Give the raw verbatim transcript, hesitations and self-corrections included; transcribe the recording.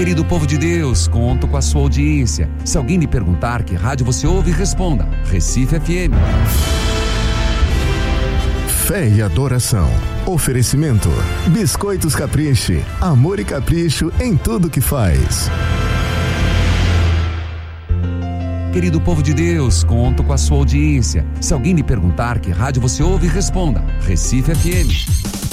Querido povo de Deus, conto com a sua audiência. Se alguém lhe perguntar que rádio você ouve, responda: Recife F M. Fé e adoração. Oferecimento: Biscoitos Capricho. Amor e capricho em tudo que faz. Querido povo de Deus, conto com a sua audiência. Se alguém lhe perguntar que rádio você ouve, responda: Recife F M.